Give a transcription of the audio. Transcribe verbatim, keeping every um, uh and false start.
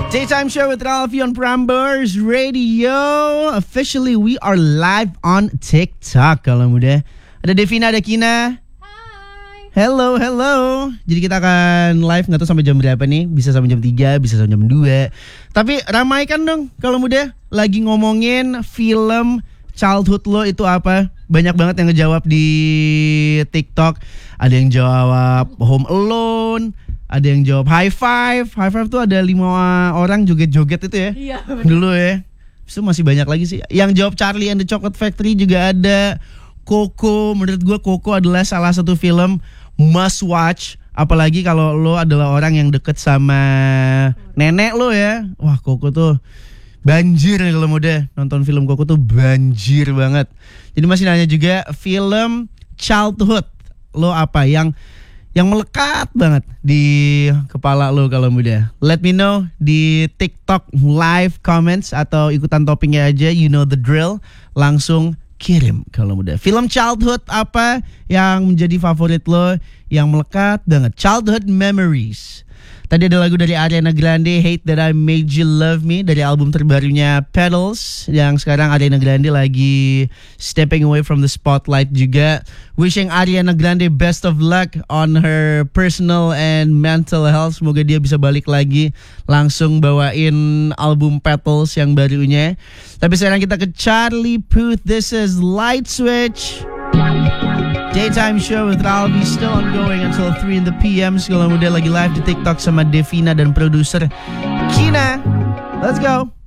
Daytime show with Ralphie on Prambors Radio. Officially we are live on TikTok kalau muda. Ada Devina, ada Kina. Hai. Hello, hello. Jadi kita akan live nggak tahu sampai jam berapa nih. Bisa sampai jam tiga, bisa sampai jam dua. Tapi ramaikan dong kalau muda. Lagi ngomongin film childhood lo itu apa? Banyak banget yang ngejawab di TikTok. Ada yang jawab Home Alone. Ada yang jawab high five. High five tuh ada lima orang joget-joget itu ya. Iya, bener. Dulu ya. Itu masih banyak lagi sih. Yang jawab Charlie and the Chocolate Factory juga ada. Coco, menurut gue Coco adalah salah satu film must watch. Apalagi kalau lo adalah orang yang deket sama nenek lo ya. Wah, Coco tuh banjir nih kalau muda. Nonton film Coco tuh banjir banget. Jadi masih nanya juga film childhood lo apa yang yang melekat banget di kepala lo kalau muda. Let me know di TikTok live comments atau ikutan toppingnya aja. You know the drill. Langsung kirim kalau muda. Film childhood apa yang menjadi favorit lo, yang melekat banget. Childhood memories. Tadi ada lagu dari Ariana Grande, Hate That I Made You Love Me, dari album terbarunya Petals, yang sekarang Ariana Grande lagi stepping away from the spotlight juga. Wishing Ariana Grande best of luck on her personal and mental health. Semoga dia bisa balik lagi langsung bawain album Petals yang barunya. Tapi sekarang kita ke Charlie Puth. This is Light Switch. Daytime show with Ralphie still ongoing until three in the P M. Sekolah muda lagi live di TikTok sama Devina dan produser Kina. Let's go.